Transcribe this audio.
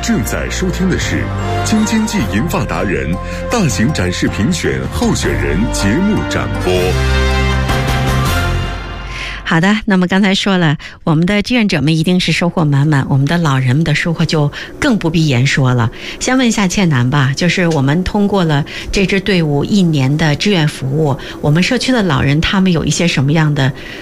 正在收听的是京津冀银发达人大型展示评选候选人节目展播。 好的，那么刚才说了，我们的志愿者们一定是收获满满，我们的老人们的收获就更不必言说了。先问一下倩楠吧，就是我们通过了这支队伍1年的志愿服务，我们社区的老人他们有一些什么样的